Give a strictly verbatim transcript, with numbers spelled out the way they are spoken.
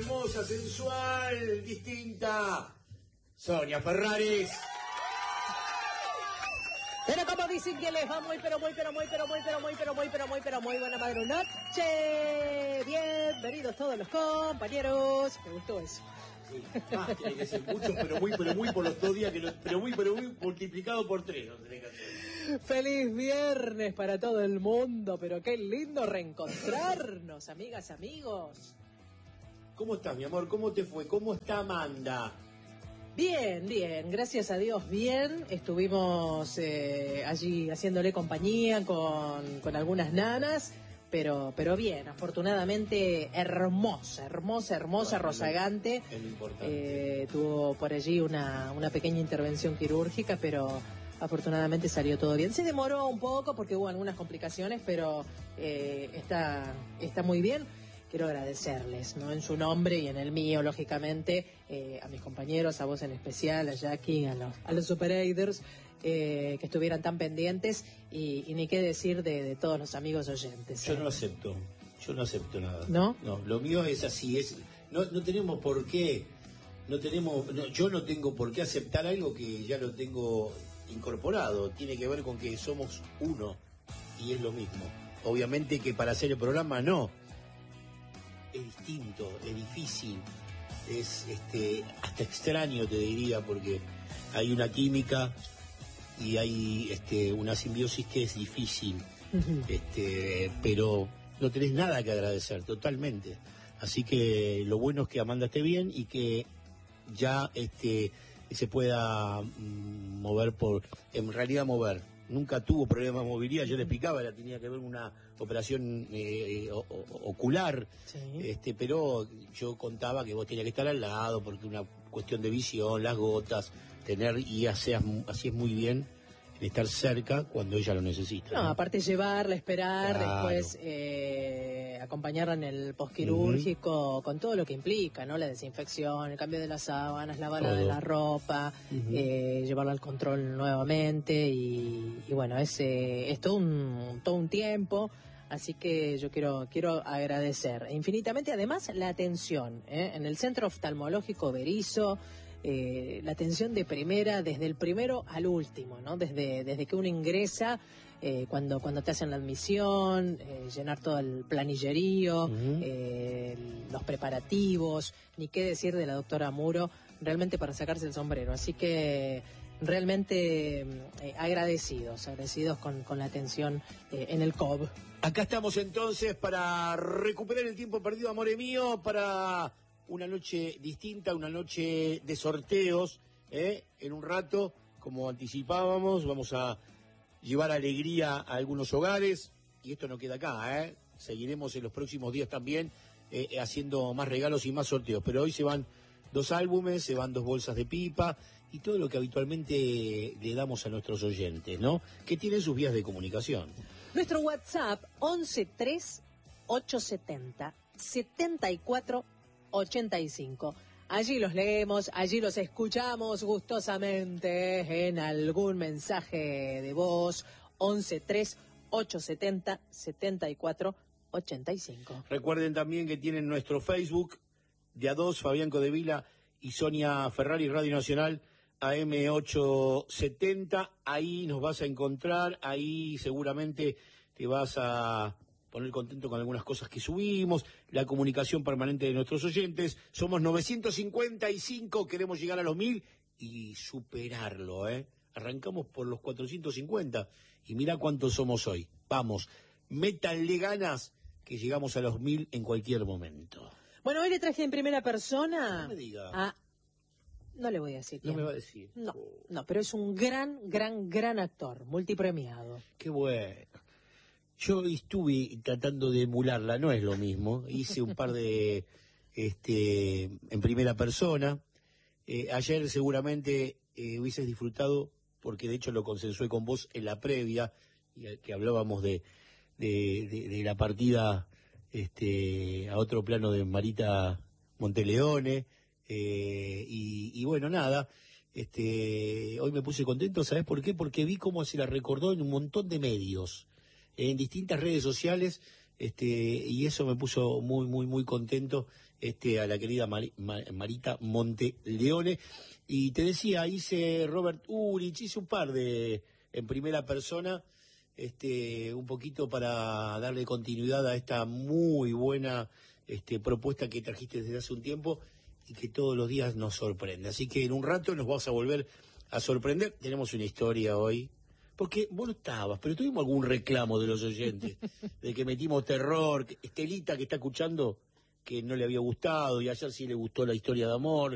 hermosa, sensual, distinta, Sonia Ferraris. Pero como dicen que les va muy, pero muy, pero muy, pero muy, pero muy, pero muy, pero muy, pero muy buena madre noche. Bienvenidos todos los compañeros. Me gustó eso. Sí, más tiene que ser muchos, pero muy, pero muy por los dos días, que lo, pero muy, pero muy multiplicado por tres, no tenés que hacer. Feliz viernes para todo el mundo, pero qué lindo reencontrarnos, amigas, amigos. ¿Cómo estás, mi amor? ¿Cómo te fue? ¿Cómo está Amanda? Bien, bien, gracias a Dios, bien. Estuvimos eh, allí haciéndole compañía con, con algunas nanas, pero, pero bien, afortunadamente hermosa, hermosa, hermosa, bueno, rozagante. Es lo importante. Eh, tuvo por allí una, una pequeña intervención quirúrgica, pero afortunadamente salió todo bien. Se demoró un poco porque hubo algunas complicaciones, pero eh, está, está muy bien. Quiero agradecerles, ¿no? En su nombre y en el mío, lógicamente, eh, a mis compañeros, a vos en especial, a Jackie, a los, a los Superaiders, eh, que estuvieran tan pendientes y, y ni qué decir de, de todos los amigos oyentes. Yo ¿eh? no acepto, yo no acepto nada. ¿No? No, lo mío es así, es no, no tenemos por qué, no tenemos, no, yo no tengo por qué aceptar algo que ya lo tengo incorporado. Tiene que ver con que somos uno y es lo mismo. Obviamente que para hacer el programa no. Es distinto, es difícil, es este hasta extraño, te diría, porque hay una química y hay este una simbiosis que es difícil, uh-huh. este pero no tenés nada que agradecer, totalmente. Así que lo bueno es que Amanda esté bien y que ya este se pueda mm, mover por, en realidad mover. Nunca tuvo problemas de movilidad, yo le explicaba, la tenía que ver una operación eh, o, o, ocular, sí. este, pero yo contaba que vos tenías que estar al lado porque una cuestión de visión, las gotas, tener y así, así es muy bien estar cerca cuando ella lo necesita. No, ¿no? Aparte llevarla, esperar, claro. después eh, acompañarla en el posquirúrgico, uh-huh. con todo lo que implica, ¿no? La desinfección, el cambio de las sábanas, lavarla de la ropa, uh-huh. eh, llevarla al control nuevamente y, y bueno, es, eh, es todo un, todo un tiempo. Así que yo quiero quiero agradecer infinitamente, además, la atención ¿eh? en el Centro Oftalmológico Berizo. Eh, la atención de primera desde el primero al último, ¿no? Desde, desde que uno ingresa, eh, cuando, cuando te hacen la admisión, eh, llenar todo el planillerío, uh-huh. eh, los preparativos, ni qué decir de la doctora Muro, realmente para sacarse el sombrero. Así que realmente eh, agradecidos, agradecidos con, con la atención eh, en el C O B. Acá estamos entonces para recuperar el tiempo perdido, amore mío, para una noche distinta, una noche de sorteos, ¿eh? En un rato, como anticipábamos, vamos a llevar alegría a algunos hogares, y esto no queda acá, ¿eh? Seguiremos en los próximos días también eh, haciendo más regalos y más sorteos, pero hoy se van dos álbumes, se van dos bolsas de pipa, y todo lo que habitualmente le damos a nuestros oyentes, ¿no? Que tienen sus vías de comunicación. Nuestro WhatsApp, once tres ocho setenta setenta y cuatro ochenta y cinco. Allí los leemos, allí los escuchamos gustosamente en algún mensaje de voz. once tres ocho setenta setenta y cuatro ochenta y cinco. Recuerden también que tienen nuestro Facebook de A dos, Fabián Codevila y Sonia Ferrari, Radio Nacional A M ochocientos setenta. Ahí nos vas a encontrar, ahí seguramente te vas a poner contento con algunas cosas que subimos, la comunicación permanente de nuestros oyentes. Somos novecientos cincuenta y cinco, queremos llegar a los mil y superarlo, ¿eh? Arrancamos por los cuatrocientos cincuenta y mira cuántos somos hoy. Vamos, métanle ganas que llegamos a los mil en cualquier momento. Bueno, hoy le traje en primera persona No me diga. a... No le voy a decir quién. No me va a decir. No, oh. no, pero es un gran, gran, gran actor, multipremiado. Qué bueno. Yo estuve tratando de emularla, no es lo mismo. Hice un par de, este, en primera persona. Eh, ayer seguramente eh, hubieses disfrutado, porque de hecho lo consensué con vos en la previa, y, que hablábamos de, de, de, de la partida, este, a otro plano de Marita Monteleone, eh, y, y bueno, nada. Este, hoy me puse contento, ¿sabés por qué? Porque vi cómo se la recordó en un montón de medios, en distintas redes sociales, este, y eso me puso muy, muy, muy contento, este, a la querida Mari, Marita Monteleone. Y te decía, hice Robert Urich, hice un par de, en primera persona, este, un poquito para darle continuidad a esta muy buena este, propuesta que trajiste desde hace un tiempo y que todos los días nos sorprende. Así que en un rato nos vamos a volver a sorprender. Tenemos una historia hoy, porque vos no estabas, pero tuvimos algún reclamo de los oyentes, de que metimos terror. Estelita, que está escuchando, que no le había gustado, y ayer sí le gustó la historia de amor,